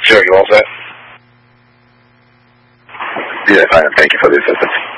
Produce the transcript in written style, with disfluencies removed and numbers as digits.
Sure, you all set? Yeah, fine. Thank you for the assistance.